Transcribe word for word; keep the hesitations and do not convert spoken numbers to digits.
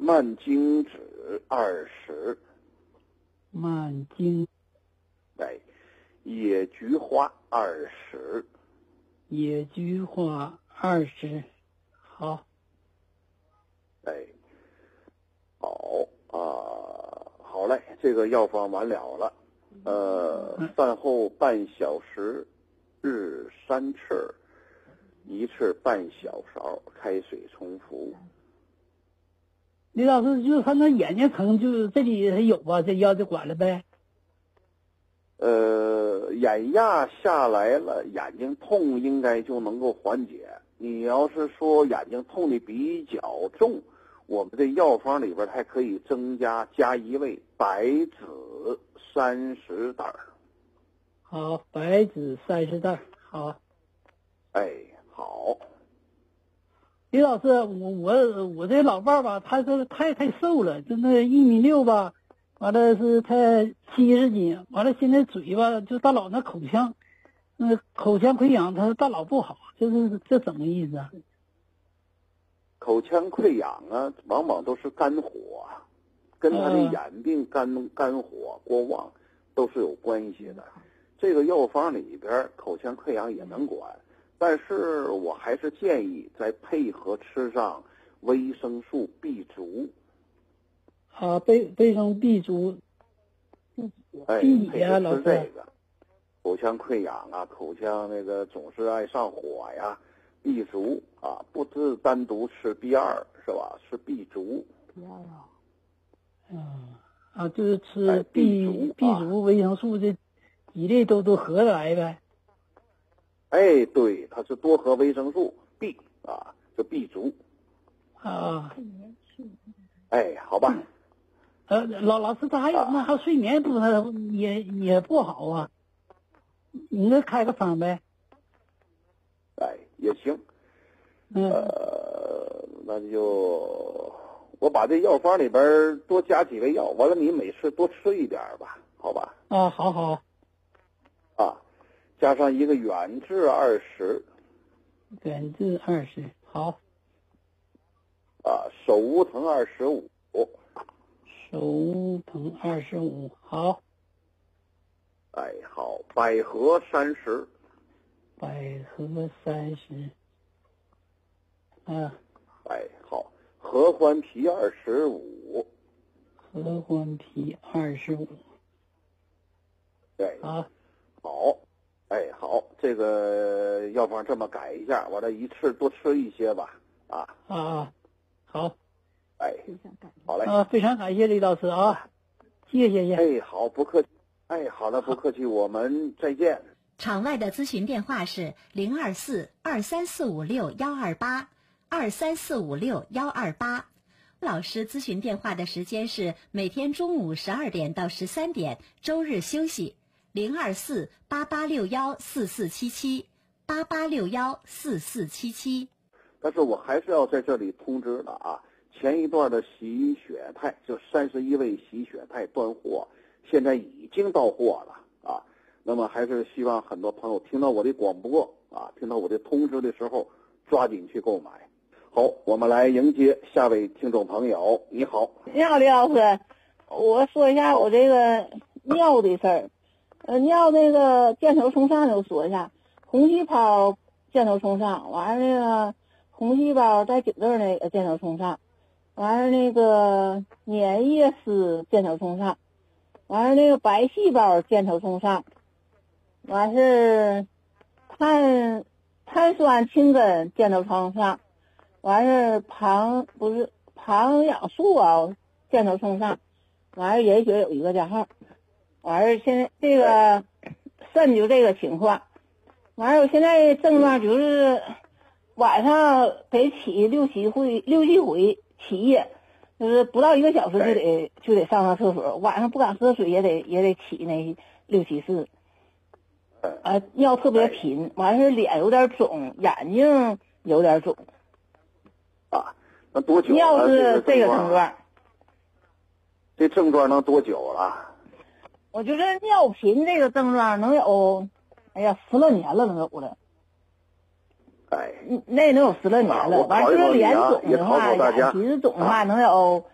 蔓荆脂二十。 蔓荆。 哎，野菊花二十。 野菊花二十。好。 哎，好啊，好嘞，这个药方完了了。呃，饭后半小时，日三次，一次半小勺，开水冲服。 李老师，就是他那眼睛疼，就是这里还有啊，这药就管了呗。 呃，眼压下来了，眼睛痛应该就能够缓解。你要是说眼睛痛的比较重，我们这药方里边还可以增加加一味白芷三十袋。 好，白芷三十袋。好。 哎，好。 李老师，我我我这老伴儿吧，他是太太瘦了，就那一米六吧，完了是他七十斤，完了现在嘴巴就大佬那口腔，那口腔溃疡，他大佬不好，这是这怎么意思啊？ 口腔溃疡啊，往往都是肝火，跟他的眼病肝肝火过旺都是有关系的。这个药方里边口腔溃疡也能管，但是我还是建议再配合吃上维生素 B 族。 啊，维维生 B 族。 哎， 地配合呀，老师。 吃这个口腔溃疡啊，口腔那个总是爱上火呀。B 族啊，不是单独吃 B 二是吧？吃 B 族。 B 二啊。嗯啊，就是吃哎 B B 族 B 族维生素这几类都都合着来呗。 哎，对，它是多核维生素 B 啊，就 B 族。 啊。 哎，好吧。 呃，老老师，他还有那还睡眠不也也不好啊？你给开个方呗。 哎，也行。 嗯。 呃，那就我把这药方里边多加几味药，完了你每次多吃一点吧，好吧？ 啊，好好。 啊，加上一个远志二十。 远志二十，好。 啊，手无疼二十五。 手无疼二十五，好。 哎，好，百合三十。 百合三十。啊。 哎，好，合欢皮二十五。 合欢皮二十五。 对。 啊。 好。哎，好，这个药方这么改一下，完了一次多吃一些吧。啊。 啊啊，好。 哎，好嘞。 啊，非常感谢李老师啊，谢谢谢。 哎，好，不客气。哎，好了，不客气，我们再见。 场外的咨询电话是零二四二三四五六幺二八二三四五六幺二八。老师咨询电话的时间是每天中午十二点到十三点，周日休息。零二四八八六幺四四七七八八六幺四四七七。 但是我还是要在这里通知了啊。前一段的洗血肽，就三十一味洗血肽断货，现在已经到货了啊。那么还是希望很多朋友听到我的广播啊，听到我的通知的时候，抓紧去购买。好，我们来迎接下位听众朋友。你好。 你好，李老师，我说一下我这个尿的事儿。呃，尿那个箭头冲上，我说一下，红细胞箭头冲上，完了那个红细胞在颈这儿那个箭头冲上。完了那个粘液丝箭头冲上，完了那个白细胞箭头冲上，完是碳碳酸氢根箭头冲上，完是旁不是旁氧素啊箭头冲上，完了人血有一个加号，完了现在这个肾就这个情况，完了我现在症状就是晚上得起六七回六七回。起夜，就是不到一个小时就得就得上上厕所，晚上不敢喝水也得也得起那六七次，啊，尿特别频，完事脸有点肿，眼睛有点肿。 啊，那多久了？ 尿是这个症状。 这症状能多久了？ 我觉得尿频这个症状能有，哎呀，十来年了，能有了。 哎， 那能有十来年了。完，这个脸肿的话，眼皮子肿的话，能有